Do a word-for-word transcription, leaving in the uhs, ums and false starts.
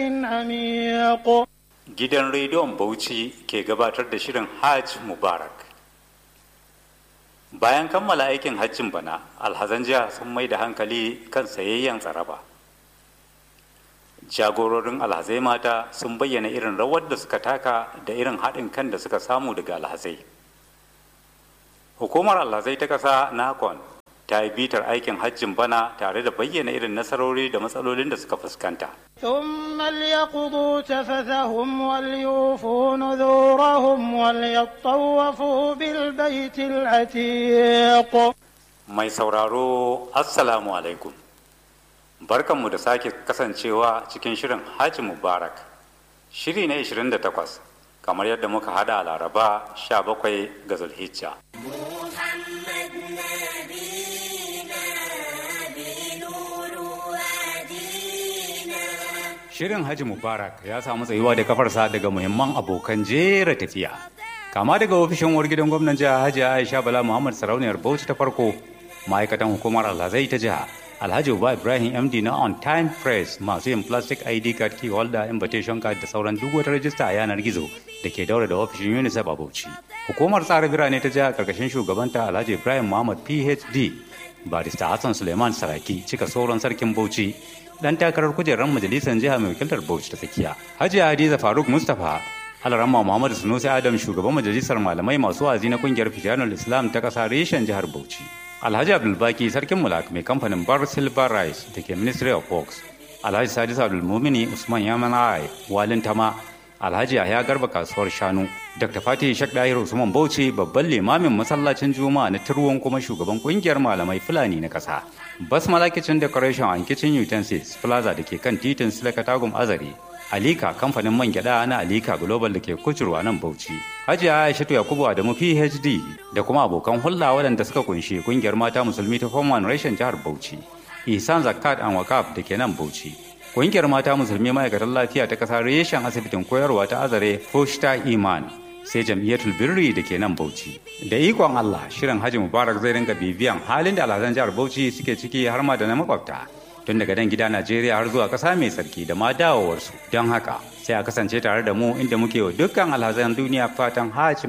Gidan rediyon Bauchi ke gabatar da shirin Hajj Mubarak. Bayan kammala aikin hajjin bana, alhazan jiha sun mai da hankali kan sayayyan tsaraba. Jagororin alhazai mata sun bayyana irin rawar da suka taka da irin haɗin kan da suka samu daga alhazai. Hukumar alhazai ta ƙasa NACON ta yi bitar aikin hajjin bana tare da bayyana irin nasarori da matsalolin da suka fuskanta. ثم ليقضوا تفثهم وليوفوا نذورهم وليطوفوا بالبيت العتيق. Mai sauraro, Assalamu alaikum. Barkanmu da sake kasancewa cikin shirin Hajji Mubarak. Shiri na ishirin da takwas, kamar yadda muka hada a Laraba sha bakwai ga Zulhijja. Shirin Hajji Mubarak ya samu tsayuwa da kafarsa daga muhimman abokan jera tafiya. Kama daga ofishin uwar gidan gwamnan jiha Hajji Aisha Bala Muhammad Sarauniyar Bauchi ta farko, ma'aikatan hukumar alhazai ta jiha, Alhaji Uba Ibrahim M D na On Time Press masu yin plastic I D card, key holder, invitation card da sauran duk wata rajista a yanar gizo da ke daura da ofishin UNICEF a Bauchi. Hukumar tsara birane ta jiha karkashin shugabanta Alhaji Ibrahim Muhammad P H D, Barista Hassan Suleiman Saraki cika sauran sarkin Bauchi, dan takarar kujerar majalisar jiha mai wakiltar Bauchi ta tsakiya. Hajiya Hadiza Faruk Mustapha, Alaramma Muhammad Sunusi Adam shugaban majalisar malamai masu wazi na kungiyar Fijanul Islam ta kasa reshen jihar Bauchi. Alhaji Abdulbaki sarkin Mulak mai kamfanin Bar Silver Rice da ke Ministry of Works. Alhaji Sadis Abdulmumini Usman Yamanai Walin Tama. Alhaji Yahya Garba kasuwar Shanu. Dr. Fatih Shek Dahir Usman Bauchi babban limamin masallacin Juma'a na Turwon kuma shugaban kungiyar malamai Fulani na kasa. Basmala Kitchen Decoration and Kitchen Utensils Plaza da ke kan titin Silakatagum Azare. Alika kamfanin man gyada na Alika Global da ke kucurwa nan Bauchi. Hajiya Aishatu Yakubu Adamu P H D da kuma abokan hulɗa waɗanda suka kunshi kungiyar mata musulmi ta Form one reshen jihar Bauchi. Ihsan Zakat and Wakaf da ke nan Bauchi. Kungiyar mata musulmi ma'aikatan lafiya ta ƙasa reshen asibitin koyarwa ta Azare Foshta Iman. Sai jam'iyyatul birri da ke nan Bauchi. Da ikon Allah, shirin Hajji Mubarak zai ringa bibiyan halin da alhazan jihar Bauchi suke ciki har ma da na makwabta. Tun daga dan gida Najeriya har zuwa ƙasa mai sarki da ma dawowarsu. Don haka, sai a kasance tare da mu inda muke wa dukkan alhazan duniya fatan Hajji